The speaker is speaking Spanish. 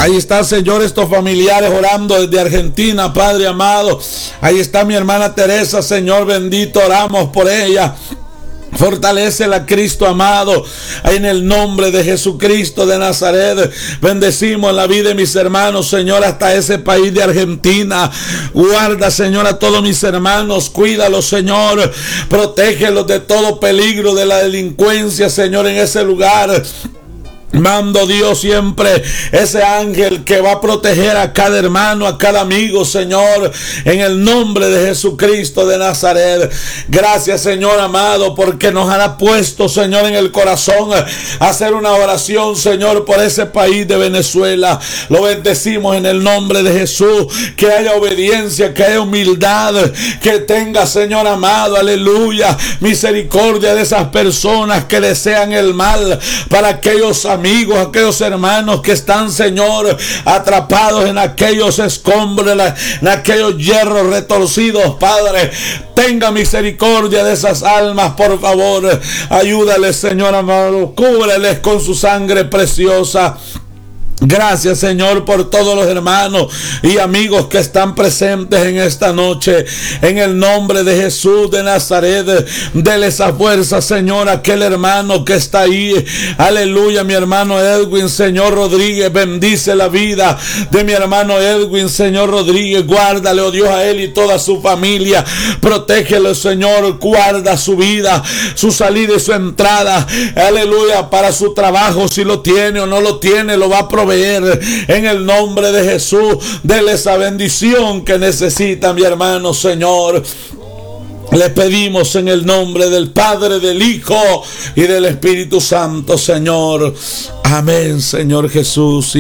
Ahí está, Señor, estos familiares orando desde Argentina, Padre amado. Ahí está mi hermana Teresa, Señor bendito, oramos por ella. Fortalécela, Cristo amado, en el nombre de Jesucristo de Nazaret. Bendecimos la vida de mis hermanos, Señor, hasta ese país de Argentina. Guarda, Señor, a todos mis hermanos, cuídalos, Señor, protégelos de todo peligro de la delincuencia, Señor, en ese lugar. Mando, Dios, siempre ese ángel que va a proteger a cada hermano, a cada amigo, Señor, en el nombre de Jesucristo de Nazaret. Gracias, Señor amado, porque nos hará puesto, Señor, en el corazón hacer una oración, Señor, por ese país de Venezuela. Lo bendecimos en el nombre de Jesús. Que haya obediencia, que haya humildad, que tenga, Señor amado, aleluya, misericordia de esas personas que desean el mal para aquellos amigos, aquellos hermanos que están, Señor, atrapados en aquellos escombros, en aquellos hierros retorcidos. Padre, tenga misericordia de esas almas, por favor. Ayúdales, Señor amado, cúbreles con su sangre preciosa. Gracias, Señor, por todos los hermanos y amigos que están presentes en esta noche. En el nombre de Jesús de Nazaret, dele esa fuerza, Señor, a aquel hermano que está ahí. Aleluya, mi hermano Edwin, Señor Rodríguez, bendice la vida de mi hermano Edwin, Señor Rodríguez. Guárdale, oh Dios, a él y toda su familia. Protégelo, Señor, guarda su vida, su salida y su entrada. Aleluya, para su trabajo, si lo tiene o no lo tiene, lo va a proveer. En el nombre de Jesús, dele esa bendición que necesita mi hermano, Señor. Le pedimos en el nombre del Padre, del Hijo y del Espíritu Santo, Señor. Amén, Señor Jesús.